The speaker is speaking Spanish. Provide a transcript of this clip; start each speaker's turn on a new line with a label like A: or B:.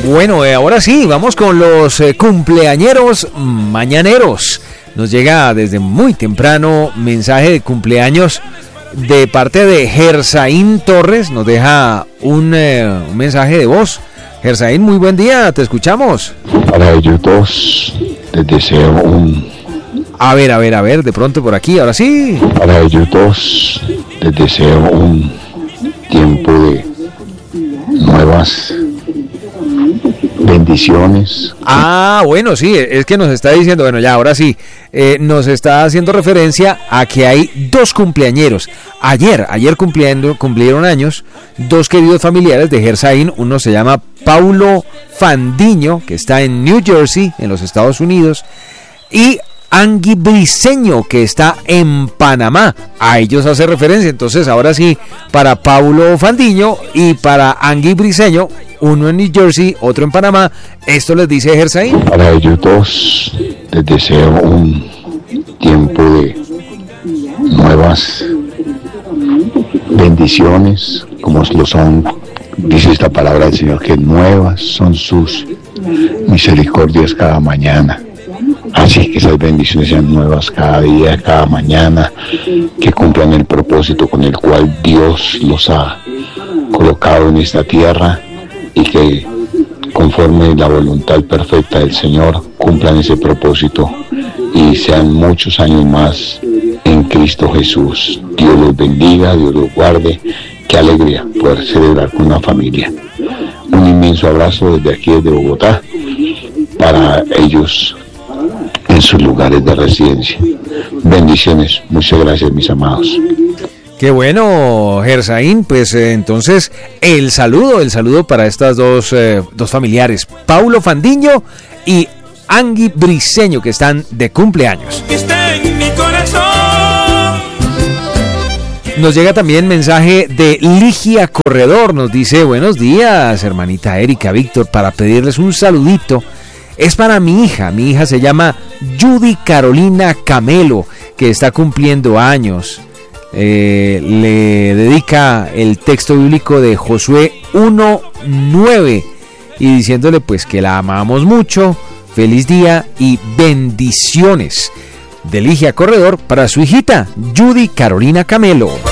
A: Bueno, ahora sí, vamos con los cumpleañeros mañaneros. Nos llega desde muy temprano mensaje de cumpleaños de parte de Gersaín Torres. Nos deja un mensaje de voz. Gersaín, muy buen día, te escuchamos.
B: Para ellos dos les deseo un...
A: A ver, de pronto por aquí, ahora sí.
B: Para ellos dos les deseo un tiempo de nuevas bendiciones.
A: Bueno, sí, es que nos está diciendo, bueno, ya, ahora sí, nos está haciendo referencia a que hay dos cumpleañeros. Ayer cumplieron años dos queridos familiares de Gersaín. Uno se llama Paulo Fandiño, que está en New Jersey, en los Estados Unidos, y Angui Briseño, que está en Panamá. A ellos hace referencia. Entonces, ahora sí, para Paulo Fandiño y para Angui Briseño, uno en New Jersey, otro en Panamá, esto les dice Gersaín.
B: Para ellos dos les deseo un tiempo de nuevas bendiciones, como lo son, dice esta palabra del Señor, que nuevas son sus misericordias cada mañana. Así que esas bendiciones sean nuevas cada día, cada mañana, que cumplan el propósito con el cual Dios los ha colocado en esta tierra, y que conforme la voluntad perfecta del Señor cumplan ese propósito y sean muchos años más en Cristo Jesús. Dios los bendiga, Dios los guarde. Qué alegría poder celebrar con una familia. Un inmenso abrazo desde aquí, desde Bogotá, para ellos en sus lugares de residencia. Bendiciones, muchas gracias, mis amados.
A: Qué bueno, Gersaín, pues entonces el saludo para estas dos familiares, Paulo Fandiño y Angui Briseño, que están de cumpleaños.
C: Está en mi corazón.
A: Nos llega también mensaje de Ligia Corredor, nos dice: buenos días, hermanita Erika, Víctor, para pedirles un saludito. Es para mi hija se llama Judy Carolina Camelo, que está cumpliendo años. Le dedica el texto bíblico de Josué 1:9 y diciéndole pues que la amamos mucho, feliz día y bendiciones. De Ligia Corredor para su hijita Judy Carolina Camelo.